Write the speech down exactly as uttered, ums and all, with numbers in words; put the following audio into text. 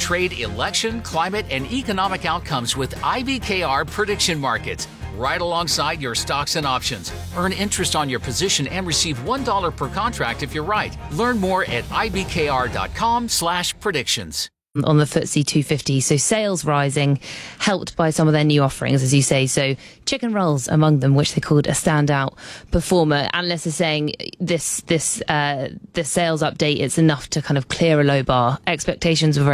trade, election, climate, and economic outcomes with I B K R prediction markets, right alongside your stocks and options. Earn interest on your position and receive one dollar per contract if you're right. Learn more at ibkr.com slash predictions. On the F T S E two fifty, so sales rising, helped by some of their new offerings, as you say. So chicken rolls among them, which they called a standout performer. Analysts are saying this this uh, this sales update, it's enough to kind of clear a low bar. Expectations were very